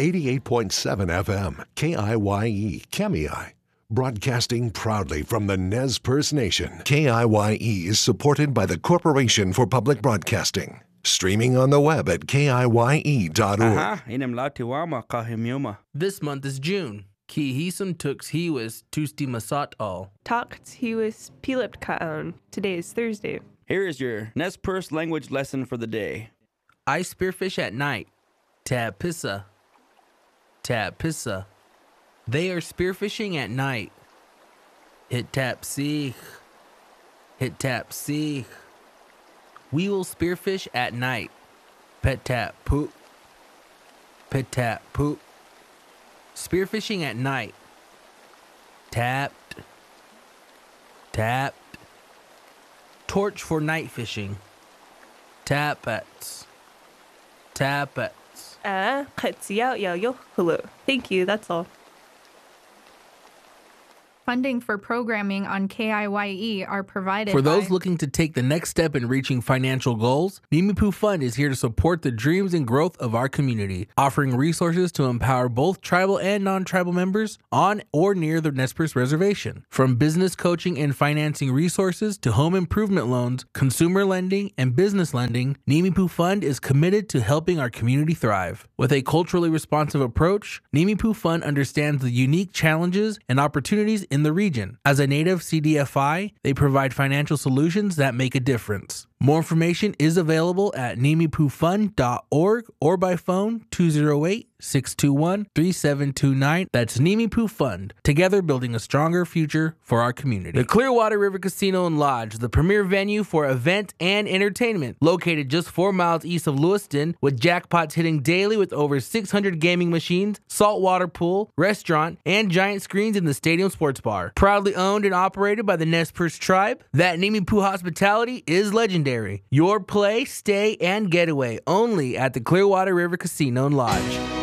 88.7 FM, KIYE, Kemei. Broadcasting proudly from the Nez Perce Nation, KIYE is supported by the Corporation for Public Broadcasting. Streaming on the web at KIYE.org. This month is June. Ki hisum tux hiwis tusti masat all. Talks hiwis pilipt kaon. Today is Thursday. Here is your Nez Perce language lesson for the day. I spearfish at night. Tab pissa. Tab pissa. They are spearfishing at night. Hit tap see. Hit tap see. We will spearfish at night. Pet tap poop. Pet tap poop. Spearfishing at night. Tapped. Tapped. Torch for night fishing. Tappets. Tappets. Hello. Thank you, that's all. Funding for programming on KIYE are provided For those by... looking to take the next step in reaching financial goals, Nimipu Fund is here to support the dreams and growth of our community, offering resources to empower both tribal and non-tribal members on or near the Nez Perce Reservation. From business coaching and financing resources to home improvement loans, consumer lending, and business lending, Nimipu Fund is committed to helping our community thrive. With a culturally responsive approach, Nimipu Fund understands the unique challenges and opportunities in the region. As a native CDFI, they provide financial solutions that make a difference. More information is available at nimipufund.org or by phone 208-621-3729. That's Nimipu Fund, together building a stronger future for our community. The Clearwater River Casino and Lodge, the premier venue for event and entertainment, located just 4 miles east of Lewiston, with jackpots hitting daily with over 600 gaming machines, saltwater pool, restaurant, and giant screens in the stadium sports bar. Proudly owned and operated by the Nez Perce tribe, that Nimipu hospitality is legendary. Your play, stay, and getaway only at the Clearwater River Casino and Lodge.